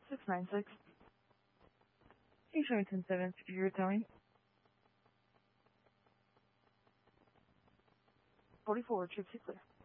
696. Hey, showing 10-7, you're telling 44, Gypsy Clear.